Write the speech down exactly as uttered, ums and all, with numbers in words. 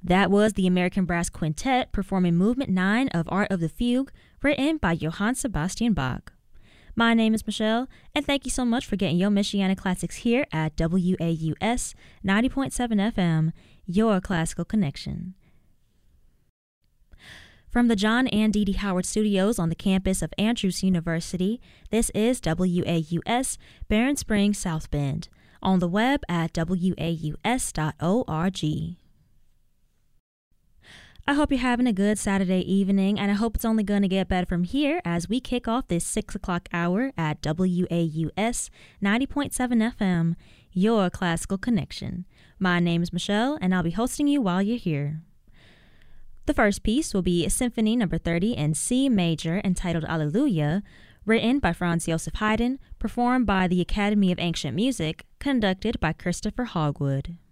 That was the American Brass Quintet performing Movement nine of Art of the Fugue, written by Johann Sebastian Bach. My name is Michelle, and thank you so much for getting your Michiana Classics here at W A U S ninety point seven F M, your classical connection. From the John and Dee Dee Howard Studios on the campus of Andrews University, this is W A U S Barron Springs, South Bend, on the web at W A U S dot org. I hope you're having a good Saturday evening, and I hope it's only going to get better from here as we kick off this six o'clock hour at W A U S ninety point seven F M, your classical connection. My name is Michelle, and I'll be hosting you while you're here. The first piece will be Symphony Number thirty in C major entitled Alleluia, written by Franz Joseph Haydn, performed by the Academy of Ancient Music, conducted by Christopher Hogwood.